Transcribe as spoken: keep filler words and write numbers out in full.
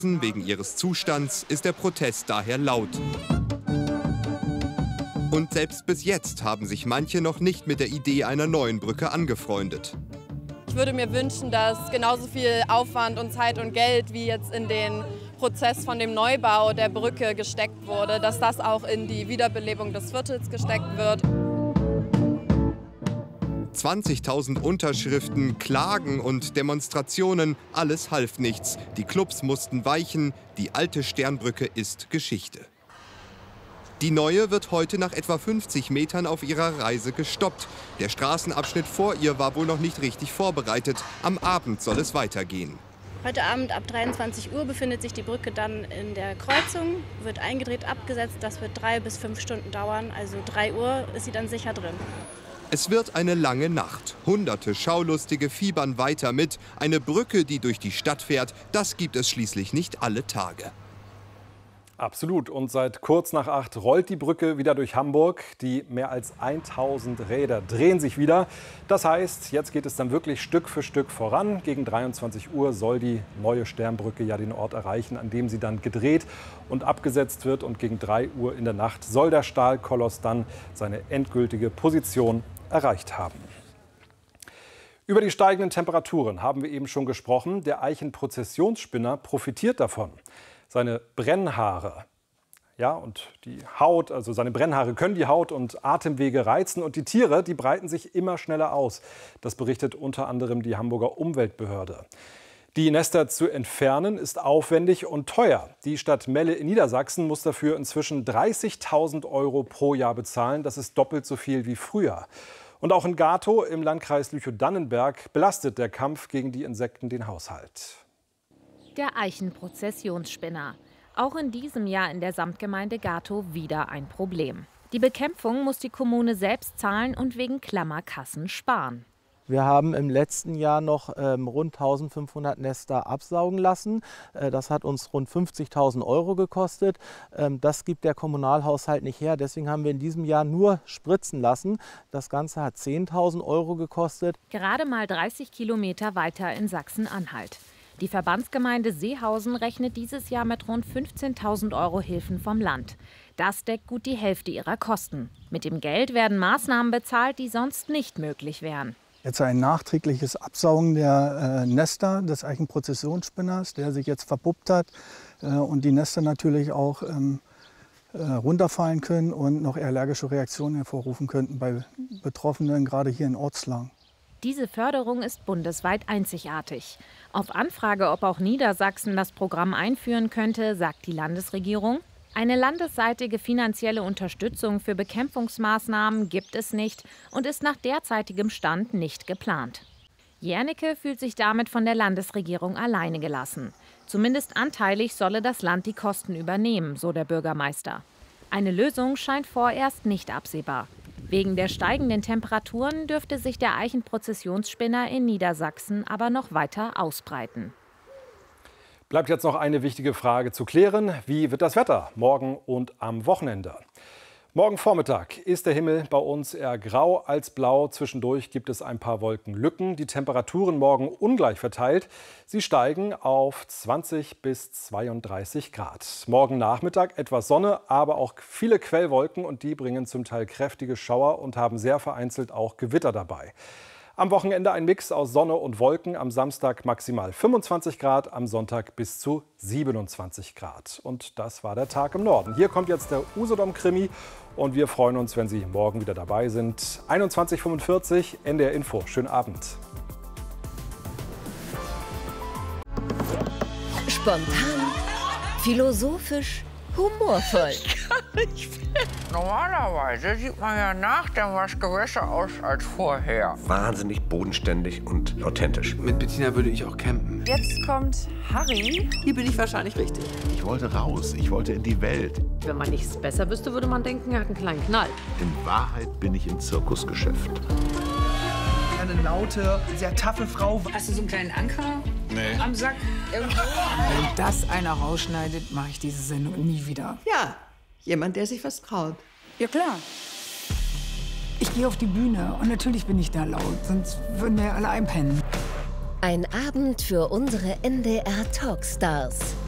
Wegen ihres Zustands ist der Protest daher laut. Und selbst bis jetzt haben sich manche noch nicht mit der Idee einer neuen Brücke angefreundet. Ich würde mir wünschen, dass genauso viel Aufwand und Zeit und Geld wie jetzt in den Prozess von dem Neubau der Brücke gesteckt wurde, dass das auch in die Wiederbelebung des Viertels gesteckt wird. zwanzigtausend Unterschriften, Klagen und Demonstrationen, alles half nichts. Die Clubs mussten weichen, die alte Sternbrücke ist Geschichte. Die neue wird heute nach etwa fünfzig Metern auf ihrer Reise gestoppt. Der Straßenabschnitt vor ihr war wohl noch nicht richtig vorbereitet. Am Abend soll es weitergehen. Heute Abend ab dreiundzwanzig Uhr befindet sich die Brücke dann in der Kreuzung, wird eingedreht, abgesetzt. Das wird drei bis fünf Stunden dauern, also drei Uhr ist sie dann sicher drin. Es wird eine lange Nacht. Hunderte Schaulustige fiebern weiter mit. Eine Brücke, die durch die Stadt fährt, das gibt es schließlich nicht alle Tage. Absolut. Und seit kurz nach acht rollt die Brücke wieder durch Hamburg. Die mehr als tausend Räder drehen sich wieder. Das heißt, jetzt geht es dann wirklich Stück für Stück voran. Gegen dreiundzwanzig Uhr soll die neue Sternbrücke ja den Ort erreichen, an dem sie dann gedreht und abgesetzt wird. Und gegen drei Uhr in der Nacht soll der Stahlkoloss dann seine endgültige Position erreicht haben. Über die steigenden Temperaturen haben wir eben schon gesprochen. Der Eichenprozessionsspinner profitiert davon. Seine Brennhaare, ja, und die Haut, also seine Brennhaare können die Haut und Atemwege reizen. Und die Tiere, die breiten sich immer schneller aus. Das berichtet unter anderem die Hamburger Umweltbehörde. Die Nester zu entfernen ist aufwendig und teuer. Die Stadt Melle in Niedersachsen muss dafür inzwischen dreißigtausend Euro pro Jahr bezahlen. Das ist doppelt so viel wie früher. Und auch in Gatow im Landkreis Lüchow-Dannenberg belastet der Kampf gegen die Insekten den Haushalt. Der Eichenprozessionsspinner. Auch in diesem Jahr in der Samtgemeinde Gatow wieder ein Problem. Die Bekämpfung muss die Kommune selbst zahlen und wegen Klammerkassen sparen. Wir haben im letzten Jahr noch ähm, rund eintausendfünfhundert Nester absaugen lassen. Äh, das hat uns rund fünfzigtausend Euro gekostet. Ähm, das gibt der Kommunalhaushalt nicht her. Deswegen haben wir in diesem Jahr nur spritzen lassen. Das Ganze hat zehntausend Euro gekostet. Gerade mal dreißig Kilometer weiter in Sachsen-Anhalt. Die Verbandsgemeinde Seehausen rechnet dieses Jahr mit rund fünfzehntausend Euro Hilfen vom Land. Das deckt gut die Hälfte ihrer Kosten. Mit dem Geld werden Maßnahmen bezahlt, die sonst nicht möglich wären. Jetzt ein nachträgliches Absaugen der äh, Nester des Eichenprozessionsspinners, der sich jetzt verpuppt hat äh, und die Nester natürlich auch ähm, äh, runterfallen können und noch allergische Reaktionen hervorrufen könnten bei Betroffenen, gerade hier in Ortslagen. Diese Förderung ist bundesweit einzigartig. Auf Anfrage, ob auch Niedersachsen das Programm einführen könnte, sagt die Landesregierung: Eine landesseitige finanzielle Unterstützung für Bekämpfungsmaßnahmen gibt es nicht und ist nach derzeitigem Stand nicht geplant. Järnecke fühlt sich damit von der Landesregierung alleine gelassen. Zumindest anteilig solle das Land die Kosten übernehmen, so der Bürgermeister. Eine Lösung scheint vorerst nicht absehbar. Wegen der steigenden Temperaturen dürfte sich der Eichenprozessionsspinner in Niedersachsen aber noch weiter ausbreiten. Bleibt jetzt noch eine wichtige Frage zu klären. Wie wird das Wetter morgen und am Wochenende? Morgen Vormittag ist der Himmel bei uns eher grau als blau. Zwischendurch gibt es ein paar Wolkenlücken. Die Temperaturen morgen ungleich verteilt. Sie steigen auf zwanzig bis zweiunddreißig Grad. Morgen Nachmittag etwas Sonne, aber auch viele Quellwolken. Und die bringen zum Teil kräftige Schauer und haben sehr vereinzelt auch Gewitter dabei. Am Wochenende ein Mix aus Sonne und Wolken. Am Samstag maximal fünfundzwanzig Grad, am Sonntag bis zu siebenundzwanzig Grad. Und das war der Tag im Norden. Hier kommt jetzt der Usedom-Krimi und wir freuen uns, wenn Sie morgen wieder dabei sind. einundzwanzig Uhr fünfundvierzig, N D R Info. Schönen Abend. Spontan, philosophisch, humorvoll. Normalerweise sieht man ja nach dem Waschgewäsche aus als vorher. Wahnsinnig bodenständig und authentisch. Mit Bettina würde ich auch campen. Jetzt kommt Harry. Hier bin ich wahrscheinlich richtig. Ich wollte raus, ich wollte in die Welt. Wenn man nichts besser wüsste, würde man denken, er hat einen kleinen Knall. In Wahrheit bin ich im Zirkusgeschäft. Eine laute, sehr taffe Frau. Hast du so einen kleinen Anker nee. am Sack? Irgendwo? Wenn das einer rausschneidet, mache ich diese Sendung nie wieder. Ja, jemand, der sich was traut. Ja, klar. Ich gehe auf die Bühne und natürlich bin ich da laut, sonst würden wir ja alle einpennen. Ein Abend für unsere N D R Talkstars.